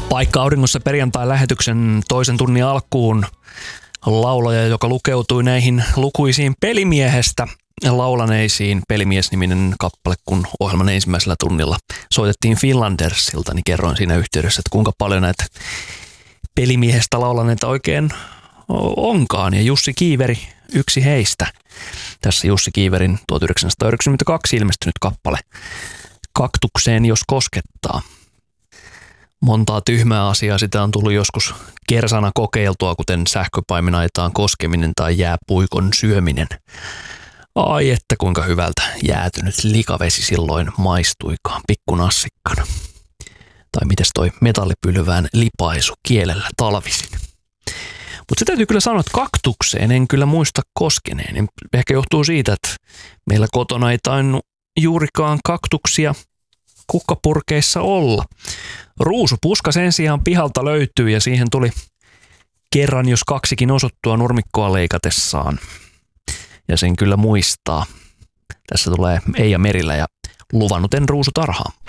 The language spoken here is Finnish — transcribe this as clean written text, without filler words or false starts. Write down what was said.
Paikka auringossa perjantai-lähetyksen toisen tunnin alkuun laulaja, joka lukeutui näihin lukuisiin Pelimiehestä laulaneisiin. Pelimies-niminen kappale, kun ohjelman ensimmäisellä tunnilla soitettiin Finlandersilta, niin kerroin siinä yhteydessä, että kuinka paljon näitä Pelimiehestä laulaneita oikein onkaan. Ja Jussi Kiiveri, yksi heistä. Tässä Jussi Kiiverin 1992 ilmestynyt kappale Kaktukseen jos koskettaa. Montaa tyhmää asiaa sitä on tullut joskus kersana kokeiltua, kuten sähköpaimenaitaan koskeminen tai jääpuikon syöminen. Ai että kuinka hyvältä jäätynyt likavesi silloin maistuikaan pikkunassikkana. Tai mites toi metallipylvään lipaisu kielellä talvisin. Mutta se täytyy kyllä sanoa, että kaktukseen en kyllä muista koskeneen. Ehkä johtuu siitä, että meillä kotona ei tainnut juurikaan kaktuksia kukkapurkeissa olla. Ruusupuska sen sijaan pihalta löytyy ja siihen tuli kerran jos kaksikin osuttua nurmikkoa leikatessaan. Ja sen kyllä muistaa. Tässä tulee Eija Merilä ja Luvannut en ruusutarhaa.